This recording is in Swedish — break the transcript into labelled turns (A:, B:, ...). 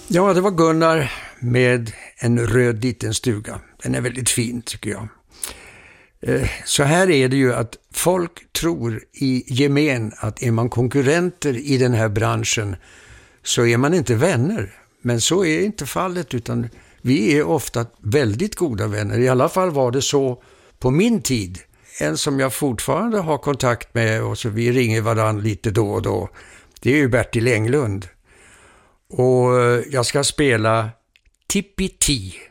A: Ja, det var Gunnar med En röd liten stuga. Den är väldigt fin tycker jag. Så här är det ju att folk tror i gemen att är man konkurrenter i den här branschen så är man inte vänner. Men så är inte fallet, utan vi är ofta väldigt goda vänner. I alla fall var det så på min tid. En som jag fortfarande har kontakt med och så vi ringer varandra lite då och då. Det är ju Bertil Englund. Och jag ska spela Tippi Ti.